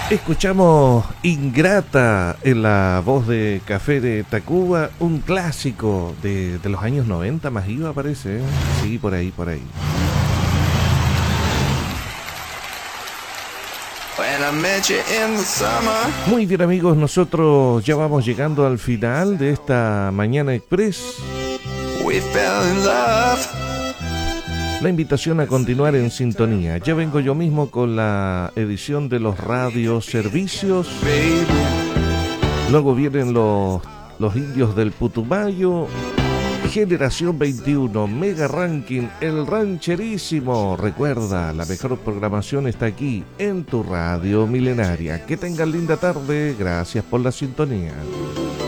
Escuchamos Ingrata en la voz de Café de Tacuba, un clásico de los años 90, más iba parece, ¿eh? Sí, por ahí, por ahí. Muy bien amigos, nosotros ya vamos llegando al final de esta Mañana Express. La invitación a continuar en sintonía. Ya vengo yo mismo con la edición de los radioservicios. Luego vienen los indios del Putumayo. Generación 21, Mega Ranking, el rancherísimo. Recuerda, la mejor programación está aquí en tu radio milenaria. Que tengan linda tarde. Gracias por la sintonía.